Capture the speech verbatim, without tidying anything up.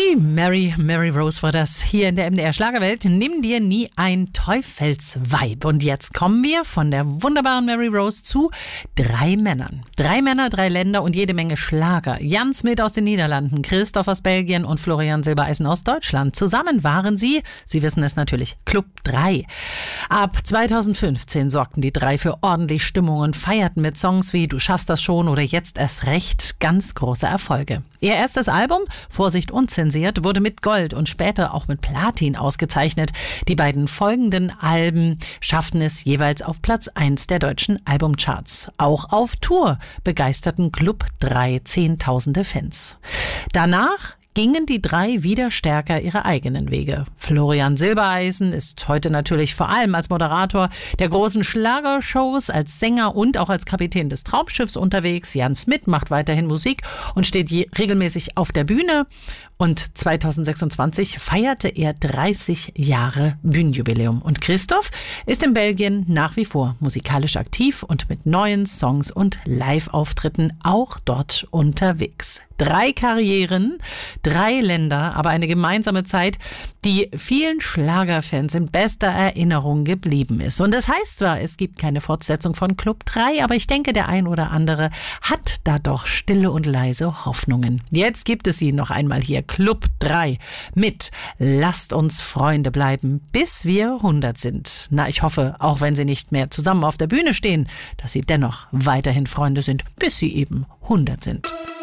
Die Mary, Mary Rose war das hier in der M D R Schlagerwelt. Nimm dir nie ein Teufelsweib. Und jetzt kommen wir von der wunderbaren Mary Rose zu drei Männern. Drei Männer, drei Länder und jede Menge Schlager. Jan Smit aus den Niederlanden, Christoph aus Belgien und Florian Silbereisen aus Deutschland. Zusammen waren sie, Sie wissen es natürlich, Club drei. Ab zweitausendfünfzehn sorgten die drei für ordentlich Stimmung und feierten mit Songs wie Du schaffst das schon oder Jetzt erst recht ganz große Erfolge. Ihr erstes Album, Vorsicht unzensiert, wurde mit Gold und später auch mit Platin ausgezeichnet. Die beiden folgenden Alben schafften es jeweils auf Platz eins der deutschen Albumcharts. Auch auf Tour begeisterten Club drei Zehntausende Fans. Danach gingen die drei wieder stärker ihre eigenen Wege. Florian Silbereisen ist heute natürlich vor allem als Moderator der großen Schlagershows, als Sänger und auch als Kapitän des Traumschiffs unterwegs. Jan Smit macht weiterhin Musik und steht je- regelmäßig auf der Bühne. Und zweitausendsechsundzwanzig feierte er dreißig Jahre Bühnenjubiläum. Und Christoph ist in Belgien nach wie vor musikalisch aktiv und mit neuen Songs und Live-Auftritten auch dort unterwegs. Drei Karrieren, drei Länder, aber eine gemeinsame Zeit, die vielen Schlagerfans in bester Erinnerung geblieben ist. Und das heißt zwar, es gibt keine Fortsetzung von Club drei, aber ich denke, der ein oder andere hat da doch stille und leise Hoffnungen. Jetzt gibt es sie noch einmal hier, Club drei mit Lasst uns Freunde bleiben, bis wir hundert sind. Na, ich hoffe, auch wenn sie nicht mehr zusammen auf der Bühne stehen, dass sie dennoch weiterhin Freunde sind, bis sie eben hundert sind.